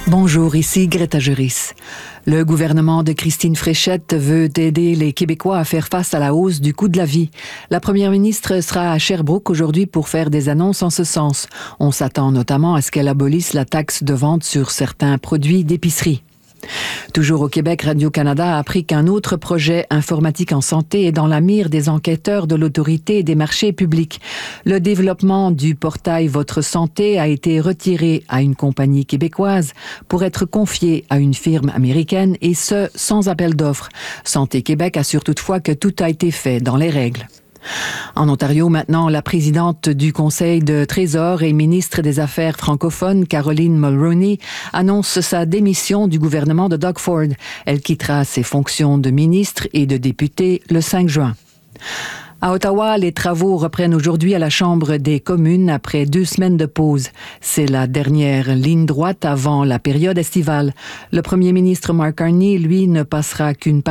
Bonjour, ici Greta Juris. Le gouvernement de Christine Fréchette veut aider les Québécois à faire face à la hausse du coût de la vie. La première ministre sera à Sherbrooke aujourd'hui pour faire des annonces en ce sens. On s'attend notamment à ce qu'elle abolisse la taxe de vente sur certains produits d'épicerie. Toujours au Québec, Radio-Canada a appris qu'un autre projet informatique en santé est dans la mire des enquêteurs de l'Autorité des marchés publics. Le développement du portail Votre Santé a été retiré à une compagnie québécoise pour être confié à une firme américaine et ce, sans appel d'offres. Santé Québec assure toutefois que tout a été fait dans les règles. En Ontario, maintenant, la présidente du Conseil de Trésor et ministre des Affaires francophones, Caroline Mulroney, annonce sa démission du gouvernement de Doug Ford. Elle quittera ses fonctions de ministre et de députée le 5 juin. À Ottawa, les travaux reprennent aujourd'hui à la Chambre des communes après 2 semaines de pause. C'est la dernière ligne droite avant la période estivale. Le premier ministre Mark Carney, lui, ne passera qu'une